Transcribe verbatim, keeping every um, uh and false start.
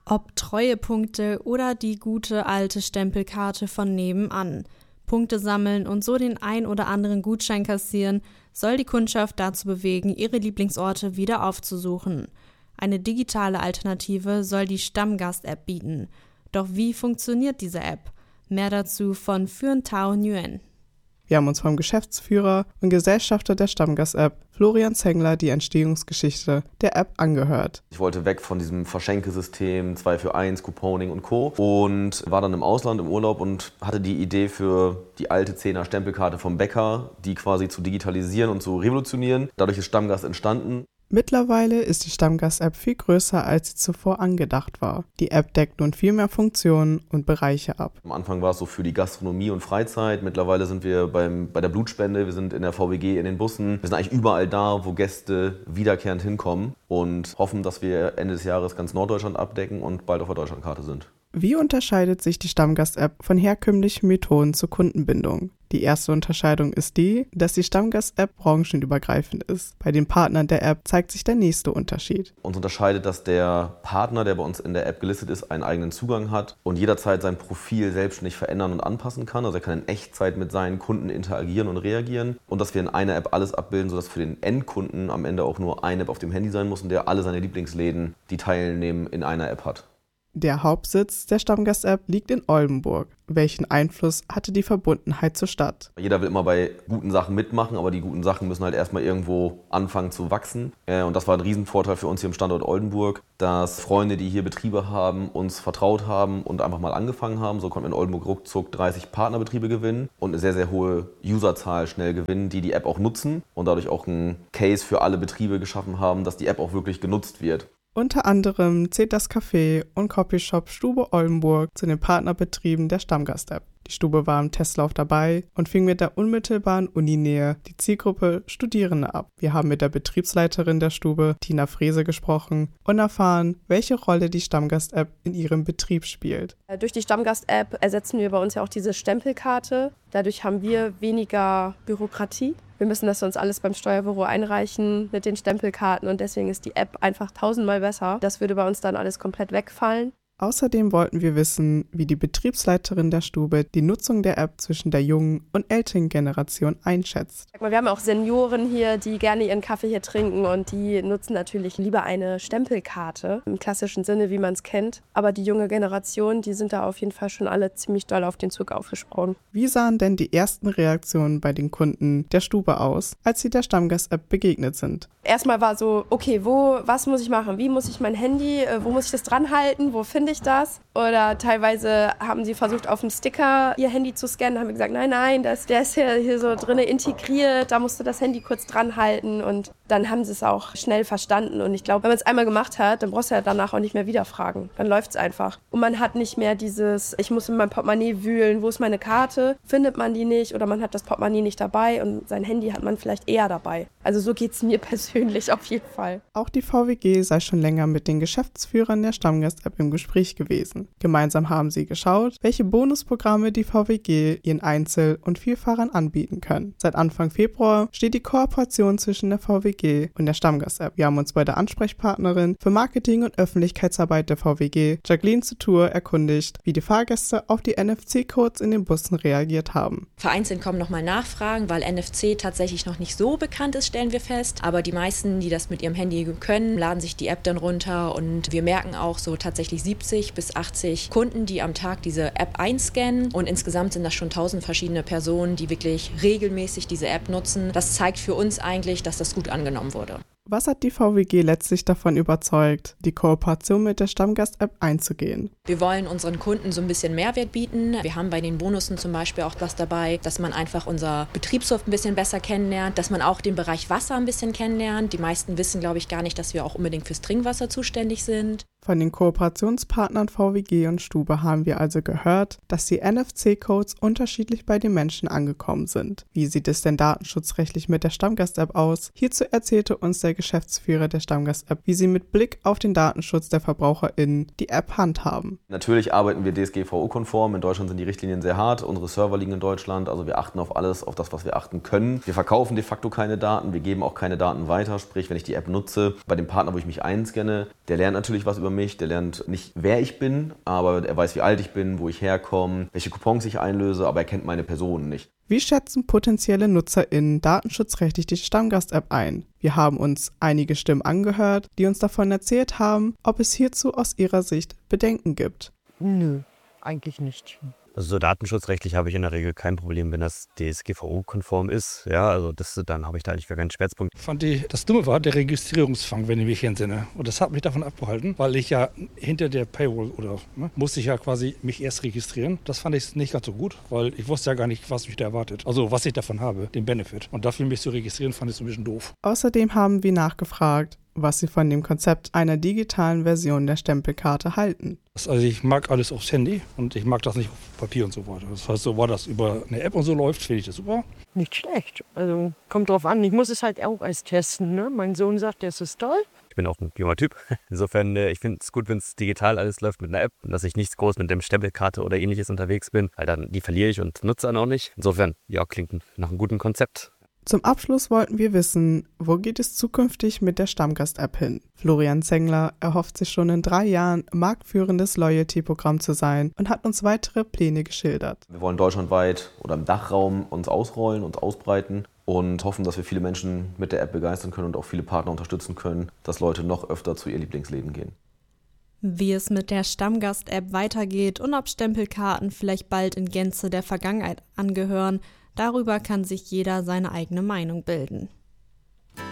Ob Treuepunkte oder die gute alte Stempelkarte von nebenan. Punkte sammeln und so den ein oder anderen Gutschein kassieren, soll die Kundschaft dazu bewegen, ihre Lieblingsorte wieder aufzusuchen. Eine digitale Alternative soll die Stammgast-App bieten. Doch wie funktioniert diese App? Mehr dazu von Phuong Thao Nguyen. Wir haben uns vom Geschäftsführer und Gesellschafter der Stammgast-App, Florian Zengler, die Entstehungsgeschichte der App angehört. Ich wollte weg von diesem Verschenkesystem, zwei für eins, Couponing und Co. Und war dann im Ausland im Urlaub und hatte die Idee für die alte Zehner Stempelkarte vom Bäcker, die quasi zu digitalisieren und zu revolutionieren. Dadurch ist Stammgast entstanden. Mittlerweile ist die Stammgast-App viel größer, als sie zuvor angedacht war. Die App deckt nun viel mehr Funktionen und Bereiche ab. Am Anfang war es so für die Gastronomie und Freizeit. Mittlerweile sind wir beim, bei der Blutspende, wir sind in der V W G, in den Bussen. Wir sind eigentlich überall da, wo Gäste wiederkehrend hinkommen und hoffen, dass wir Ende des Jahres ganz Norddeutschland abdecken und bald auf der Deutschlandkarte sind. Wie unterscheidet sich die Stammgast-App von herkömmlichen Methoden zur Kundenbindung? Die erste Unterscheidung ist die, dass die Stammgast-App branchenübergreifend ist. Bei den Partnern der App zeigt sich der nächste Unterschied. Uns unterscheidet, dass der Partner, der bei uns in der App gelistet ist, einen eigenen Zugang hat und jederzeit sein Profil selbstständig verändern und anpassen kann. Also er kann in Echtzeit mit seinen Kunden interagieren und reagieren. Und dass wir in einer App alles abbilden, sodass für den Endkunden am Ende auch nur eine App auf dem Handy sein muss und der alle seine Lieblingsläden, die teilnehmen, in einer App hat. Der Hauptsitz der Stammgast-App liegt in Oldenburg. Welchen Einfluss hatte die Verbundenheit zur Stadt? Jeder will immer bei guten Sachen mitmachen, aber die guten Sachen müssen halt erstmal irgendwo anfangen zu wachsen. Und das war ein Riesenvorteil für uns hier im Standort Oldenburg, dass Freunde, die hier Betriebe haben, uns vertraut haben und einfach mal angefangen haben. So konnten wir in Oldenburg ruckzuck dreißig Partnerbetriebe gewinnen und eine sehr, sehr hohe Userzahl schnell gewinnen, die die App auch nutzen und dadurch auch einen Case für alle Betriebe geschaffen haben, dass die App auch wirklich genutzt wird. Unter anderem zählt das Café und Copyshop Stube Oldenburg zu den Partnerbetrieben der Stammgast-App. Die Stube war im Testlauf dabei und fing mit der unmittelbaren Uninähe die Zielgruppe Studierende ab. Wir haben mit der Betriebsleiterin der Stube, Tina Frese, gesprochen und erfahren, welche Rolle die Stammgast-App in ihrem Betrieb spielt. Durch die Stammgast-App ersetzen wir bei uns ja auch diese Stempelkarte. Dadurch haben wir weniger Bürokratie. Wir müssen das sonst alles beim Steuerbüro einreichen mit den Stempelkarten und deswegen ist die App einfach tausendmal besser. Das würde bei uns dann alles komplett wegfallen. Außerdem wollten wir wissen, wie die Betriebsleiterin der Stube die Nutzung der App zwischen der jungen und älteren Generation einschätzt. Wir haben auch Senioren hier, die gerne ihren Kaffee hier trinken und die nutzen natürlich lieber eine Stempelkarte im klassischen Sinne, wie man es kennt. Aber die junge Generation, die sind da auf jeden Fall schon alle ziemlich doll auf den Zug aufgesprungen. Wie sahen denn die ersten Reaktionen bei den Kunden der Stube aus, als sie der Stammgast-App begegnet sind? Erstmal war so, okay, wo, was muss ich machen? Wie muss ich mein Handy, wo muss ich das dran halten? Wo finde ich das? Oder teilweise haben sie versucht, auf dem Sticker ihr Handy zu scannen. Da haben wir gesagt, nein, nein, das, der ist hier, hier so drin integriert. Da musst du das Handy kurz dran halten. Und dann haben sie es auch schnell verstanden. Und ich glaube, wenn man es einmal gemacht hat, dann brauchst du ja danach auch nicht mehr wieder fragen. Dann läuft es einfach. Und man hat nicht mehr dieses, ich muss in meinem Portemonnaie wühlen, wo ist meine Karte? Findet man die nicht oder man hat das Portemonnaie nicht dabei und sein Handy hat man vielleicht eher dabei. Also so geht es mir persönlich auf jeden Fall. Auch die V W G sei schon länger mit den Geschäftsführern der Stammgast-App im Gespräch gewesen. Gemeinsam haben sie geschaut, welche Bonusprogramme die V W G ihren Einzel- und Vielfahrern anbieten können. Seit Anfang Februar steht die Kooperation zwischen der V W G und der Stammgast-App. Wir haben uns bei der Ansprechpartnerin für Marketing und Öffentlichkeitsarbeit der V W G, Jacqueline Zutur, erkundigt, wie die Fahrgäste auf die N F C-Codes in den Bussen reagiert haben. Vereinzelt kommen nochmal Nachfragen, weil N F C tatsächlich noch nicht so bekannt ist, stellen wir fest. Aber die meisten, die das mit ihrem Handy können, laden sich die App dann runter und wir merken auch so tatsächlich siebzig bis achtzig Kunden, die am Tag diese App einscannen und insgesamt sind das schon tausend verschiedene Personen, die wirklich regelmäßig diese App nutzen. Das zeigt für uns eigentlich, dass das gut angenommen wurde. Was hat die V W G letztlich davon überzeugt, die Kooperation mit der Stammgast-App einzugehen? Wir wollen unseren Kunden so ein bisschen Mehrwert bieten. Wir haben bei den Bonussen zum Beispiel auch was dabei, dass man einfach unser Betriebshof ein bisschen besser kennenlernt, dass man auch den Bereich Wasser ein bisschen kennenlernt. Die meisten wissen, glaube ich, gar nicht, dass wir auch unbedingt fürs Trinkwasser zuständig sind. Von den Kooperationspartnern V W G und Stube haben wir also gehört, dass die N F C-Codes unterschiedlich bei den Menschen angekommen sind. Wie sieht es denn datenschutzrechtlich mit der Stammgast-App aus? Hierzu erzählte uns der Geschäftsführer der Stammgast-App, wie sie mit Blick auf den Datenschutz der VerbraucherInnen die App handhaben. Natürlich arbeiten wir D S G V O-konform. In Deutschland sind die Richtlinien sehr hart. Unsere Server liegen in Deutschland. Also wir achten auf alles, auf das, was wir achten können. Wir verkaufen de facto keine Daten. Wir geben auch keine Daten weiter. Sprich, wenn ich die App nutze, bei dem Partner, wo ich mich einscanne, der lernt natürlich was über über mich, der lernt nicht, wer ich bin, aber er weiß, wie alt ich bin, wo ich herkomme, welche Coupons ich einlöse, aber er kennt meine Person nicht. Wie schätzen potenzielle NutzerInnen datenschutzrechtlich die Stammgast-App ein? Wir haben uns einige Stimmen angehört, die uns davon erzählt haben, ob es hierzu aus ihrer Sicht Bedenken gibt. Nö, eigentlich nicht. Also so datenschutzrechtlich habe ich in der Regel kein Problem, wenn das D S G V O-konform ist. Ja, also das, dann habe ich da eigentlich gar keinen Schmerzpunkt. Fand ich, das Dumme war der Registrierungsfang, wenn ich mich entsinne. Und das hat mich davon abgehalten, weil ich ja hinter der Paywall oder ne, musste ich ja quasi mich erst registrieren. Das fand ich nicht ganz so gut, weil ich wusste ja gar nicht, was mich da erwartet. Also was ich davon habe, den Benefit. Und dafür mich zu registrieren, fand ich so ein bisschen doof. Außerdem haben wir nachgefragt, was sie von dem Konzept einer digitalen Version der Stempelkarte halten. Also ich mag alles aufs Handy und ich mag das nicht auf Papier und so weiter. Das heißt, so war das über eine App und so läuft, finde ich das super. Nicht schlecht. Also kommt drauf an. Ich muss es halt auch erst testen. Ne? Mein Sohn sagt, das ist toll. Ich bin auch ein junger Typ. Insofern, äh, ich finde es gut, wenn es digital alles läuft mit einer App und dass ich nichts groß mit dem Stempelkarte oder ähnliches unterwegs bin, weil dann die verliere ich und nutze dann auch nicht. Insofern, ja, klingt nach einem guten Konzept. Zum Abschluss wollten wir wissen, wo geht es zukünftig mit der Stammgast-App hin? Florian Zengler erhofft sich schon in drei Jahren, marktführendes Loyalty-Programm zu sein und hat uns weitere Pläne geschildert. Wir wollen deutschlandweit oder im Dachraum uns ausrollen, uns ausbreiten und hoffen, dass wir viele Menschen mit der App begeistern können und auch viele Partner unterstützen können, dass Leute noch öfter zu ihr Lieblingsläden gehen. Wie es mit der Stammgast-App weitergeht und ob Stempelkarten vielleicht bald in Gänze der Vergangenheit angehören, darüber kann sich jeder seine eigene Meinung bilden.